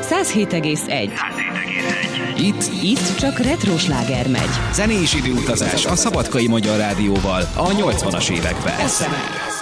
107,1. Itt csak retrosláger megy. Zenés időutazás a Szabadkai Magyar Rádióval a 80-as években.